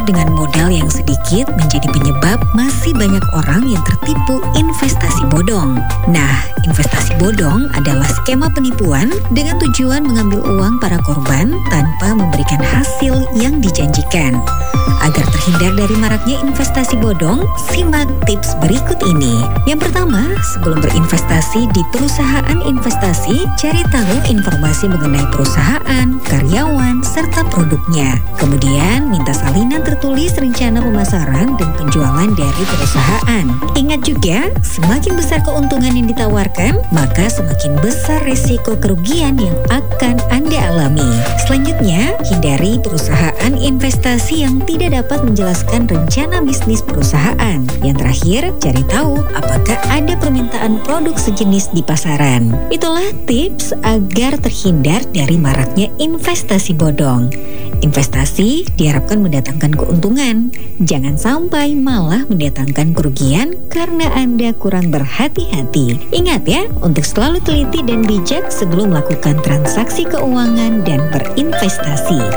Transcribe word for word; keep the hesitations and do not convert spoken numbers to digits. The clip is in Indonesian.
dengan modal yang sedikit menjadi penyebab masih banyak orang yang tertipu investasi bodong. Nah, investasi bodong adalah skema penipuan dengan tujuan mengambil uang para korban tanpa memberikan hasil yang dijanjikan. Agar terhindar dari maraknya investasi bodong, simak tips berikut ini. Yang pertama, sebelum berinvestasi di perusahaan investasi, cari tahu informasi mengenai perusahaan, karyawan, serta produknya. Kemudian, minta salinan tertulis rencana pemasaran dan penjualan dari perusahaan. Ingat juga, semakin besar keuntungan yang ditawarkan, maka semakin besar risiko kerugian yang akan Anda alami. Selanjutnya, hindari perusahaan investasi yang tidak dapat menjelaskan rencana bisnis perusahaan. Yang terakhir, cari tahu apakah ada permintaan produk sejenis di pasaran. Itulah tips agar terhindar dari maraknya investasi bodong. Investasi diharapkan mendatangkan keuntungan. Jangan sampai malah mendatangkan kerugian karena Anda kurang berhati-hati. Ingat ya, untuk selalu teliti dan bijak sebelum melakukan transaksi keuangan dan berinvestasi.